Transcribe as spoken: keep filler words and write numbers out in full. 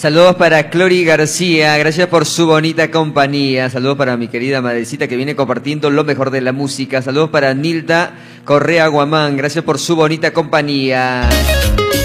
Saludos para Clori García, gracias por su bonita compañía. Saludos para mi querida madrecita que viene compartiendo lo mejor de la música. Saludos para Nilda Correa Guamán, gracias por su bonita compañía.